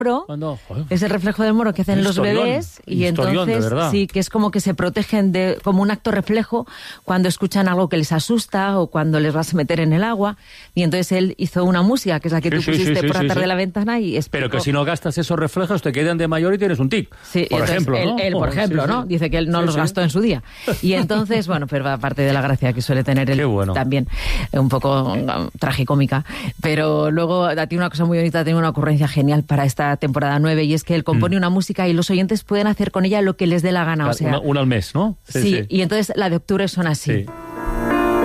es el reflejo del moro que hacen los bebés, y entonces sí, que es como que se protegen como un acto reflejo cuando escuchan algo que les asusta o cuando les vas a meter en el agua, y entonces él hizo una música que es la que tú pusiste por atrás de la ventana y explicó. Pero que si no gastas esos reflejos te quedan de mayor y tienes un tic, por ejemplo, ¿no? Él, por ejemplo, ¿no? Dice que él no los gastó en su día, y entonces, bueno, pero aparte de la gracia que suele tener él, también un poco tragicómica, pero luego tiene una cosa muy bonita, tiene una ocurrencia genial para esta temporada 9, y es que él compone una música y los oyentes pueden hacer con ella lo que les dé la gana. O sea, una al mes, ¿no? Sí, y entonces la de octubre son así. Sí.